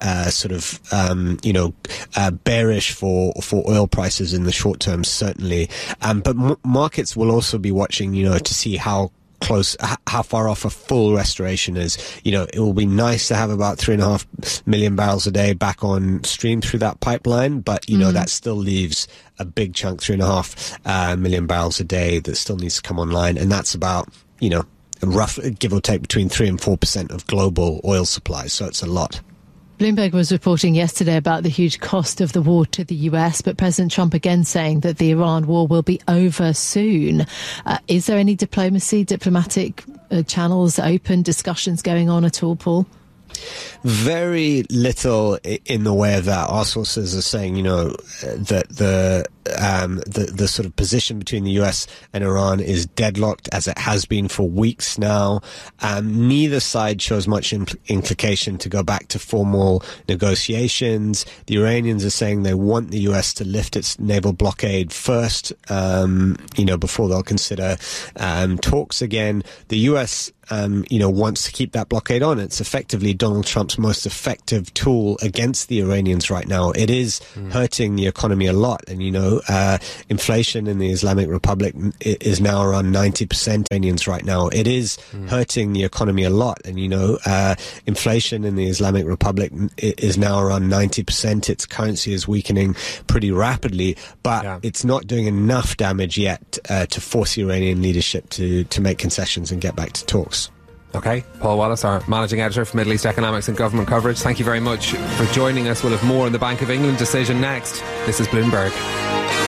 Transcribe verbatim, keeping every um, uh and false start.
uh, sort of, um, you know, uh, bearish for, for oil prices in the short term, certainly. Um, but m- markets will also be watching, you know, to see how close, how far off a full restoration is. You know, it will be nice to have about three and a half million barrels a day back on stream through that pipeline, but, you know, mm. that still leaves a big chunk, three and a half uh, million barrels a day that still needs to come online. And that's about, you know, a rough, give or take between three and four percent of global oil supply. So it's a lot. Bloomberg was reporting yesterday about the huge cost of the war to the U S, but President Trump again saying that the Iran war will be over soon. Uh, is there any diplomacy, diplomatic uh, channels open, discussions going on at all, Paul? Very little in the way of that. Our sources are saying, you know, that the um, the the sort of position between the U S and Iran is deadlocked, as it has been for weeks now. Um, neither side shows much impl- implication to go back to formal negotiations. The Iranians are saying they want the U S to lift its naval blockade first, um, you know, before they'll consider um, talks again. The U S Um, you know, wants to keep that blockade on. It's effectively Donald Trump's most effective tool against the Iranians right now. It is mm. hurting the economy a lot. And, you know, uh, inflation in the Islamic Republic is now around ninety percent Iranians right now. It is mm. hurting the economy a lot. And, you know, uh, inflation in the Islamic Republic is now around ninety percent. Its currency is weakening pretty rapidly, but yeah. it's not doing enough damage yet uh, to force the Iranian leadership to, to make concessions and get back to talks. Okay, Paul Wallace, our managing editor for Middle East Economics and Government Coverage, thank you very much for joining us. We'll have more on the Bank of England decision next. This is Bloomberg.